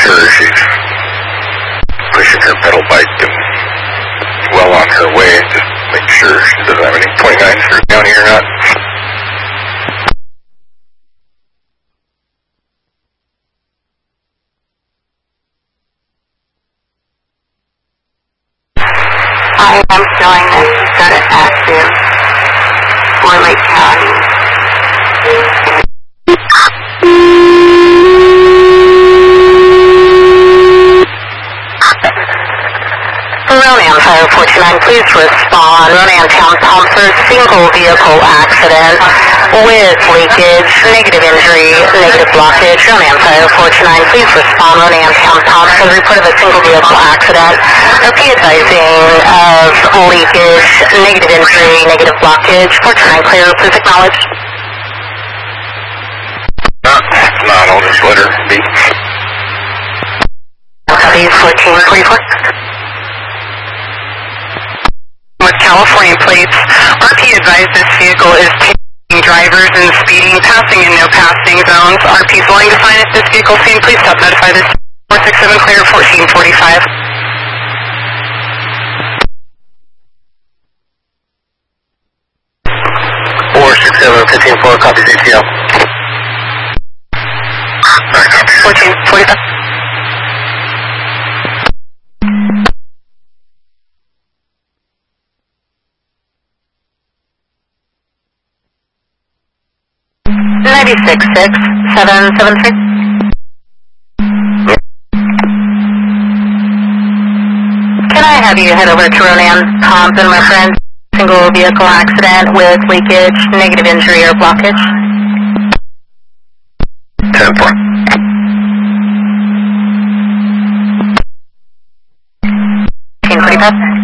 sure she's pushing her pedal bike and well on her way. Just make sure she doesn't have any 29 through county or not. I am showing this. You've got it active for Lake County. Ronan Fire 49, please respond. Ronan Town Thompson, single vehicle accident with leakage, negative injury, negative blockage. Ronan Fire 49, please respond. Ronan Town Thompson, report of a single vehicle accident. Be advising of leakage, negative injury, negative blockage. 49 clear, please acknowledge. It's not, I'll just let her be. Copy 1444. With California plates, RP advised this vehicle is taking drivers and speeding, passing in no passing zones. RP is willing to sign at this vehicle scene. Please stop notify this 467 clear 1445. Copies ATL. 1445. Ninety-six 773. Can I have you head over to Ronan Thompson, my friend? Single vehicle accident with leakage, negative injury or blockage. 10-4. Can you